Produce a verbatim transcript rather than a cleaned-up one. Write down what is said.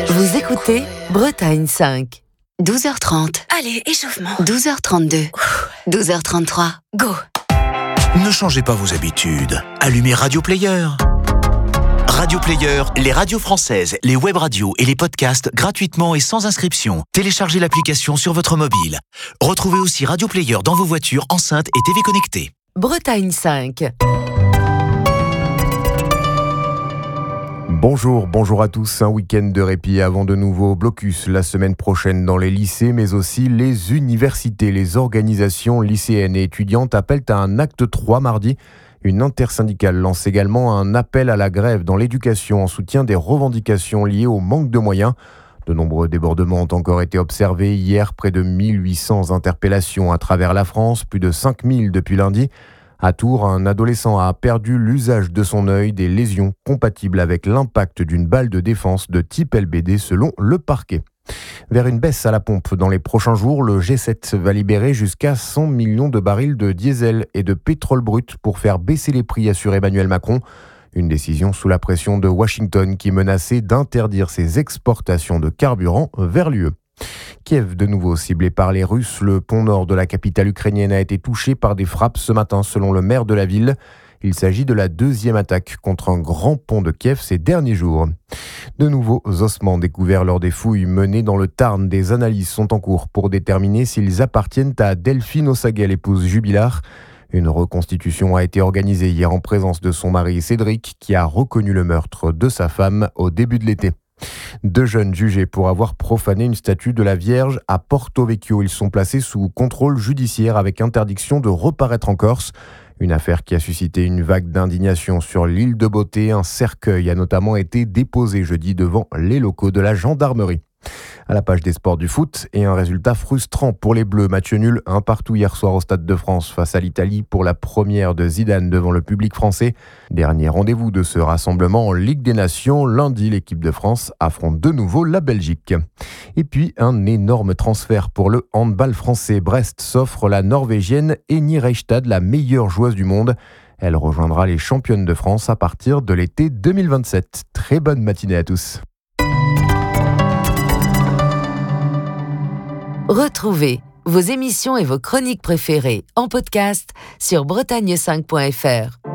Vous écoutez Bretagne cinq. douze heures trente. Allez, échauffement. douze heures trente-deux. douze heures trente-trois. Go. Ne changez pas vos habitudes. Allumez Radio Player. Radio Player, les radios françaises, les web radios et les podcasts gratuitement et sans inscription. Téléchargez l'application sur votre mobile. Retrouvez aussi Radio Player dans vos voitures, enceintes et T V connectées. Bretagne cinq. Bonjour, bonjour à tous. Un week-end de répit avant de nouveaux blocus la semaine prochaine dans les lycées, mais aussi les universités. Les organisations lycéennes et étudiantes appellent à un acte trois mardi. Une intersyndicale lance également un appel à la grève dans l'éducation en soutien des revendications liées au manque de moyens. De nombreux débordements ont encore été observés hier, près de mille huit cents interpellations à travers la France, plus de cinq mille depuis lundi. À Tours, un adolescent a perdu l'usage de son œil, des lésions compatibles avec l'impact d'une balle de défense de type L B D selon le parquet. Vers une baisse à la pompe dans les prochains jours, le G sept va libérer jusqu'à cent millions de barils de diesel et de pétrole brut pour faire baisser les prix, assure Emmanuel Macron. Une décision sous la pression de Washington qui menaçait d'interdire ses exportations de carburant vers l'U E. Kiev, de nouveau ciblé par les Russes, le pont nord de la capitale ukrainienne a été touché par des frappes ce matin, selon le maire de la ville. Il s'agit de la deuxième attaque contre un grand pont de Kiev ces derniers jours. De nouveaux ossements découverts lors des fouilles menées dans le Tarn. Des analyses sont en cours pour déterminer s'ils appartiennent à Delphine Ossaguet, l'épouse jubilard. Une reconstitution a été organisée hier en présence de son mari Cédric, qui a reconnu le meurtre de sa femme au début de l'été. Deux jeunes jugés pour avoir profané une statue de la Vierge à Porto Vecchio. Ils sont placés sous contrôle judiciaire avec interdiction de reparaître en Corse. Une affaire qui a suscité une vague d'indignation sur l'île de Beauté. Un cercueil a notamment été déposé jeudi devant les locaux de la gendarmerie. À la page des sports du foot, et un résultat frustrant pour les Bleus. Match nul, un partout hier soir au Stade de France face à l'Italie pour la première de Zidane devant le public français. Dernier rendez-vous de ce rassemblement en Ligue des Nations. Lundi, l'équipe de France affronte de nouveau la Belgique. Et puis, un énorme transfert pour le handball français. Brest s'offre la Norvégienne Eni Reistad, la meilleure joueuse du monde. Elle rejoindra les championnes de France à partir de l'été deux mille vingt-sept. Très bonne matinée à tous. Retrouvez vos émissions et vos chroniques préférées en podcast sur bretagne cinq point f r.